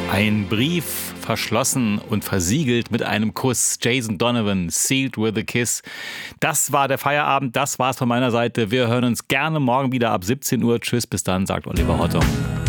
Ein Brief verschlossen und versiegelt mit einem Kuss. Jason Donovan, Sealed with a Kiss. Das war der Feierabend, das war's von meiner Seite. Wir hören uns gerne morgen wieder ab 17 Uhr. Tschüss, bis dann, sagt Oliver Hotto.